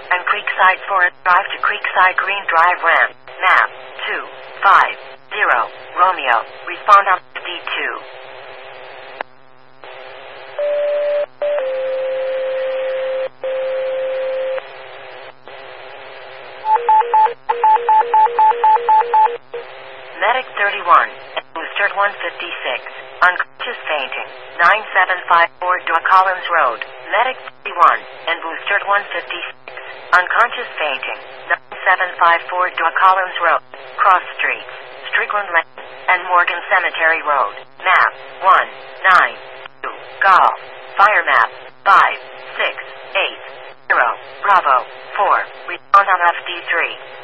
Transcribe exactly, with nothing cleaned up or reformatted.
and Creekside Forest Drive to Creekside Green Drive Ramp. Map two five zero Romeo. Respond on D two. Medic thirty-one, and Booster one fifty-six, unconscious fainting, nine seven five four Collins Road. Medic thirty-one, and Booster one fifty-six, unconscious fainting, nine seven five four Collins Road. Cross Streets, Strickland Lane, and Morgan Cemetery Road. Map one nine two Golf. Fire map five six eight zero Bravo four. Respond on F D three.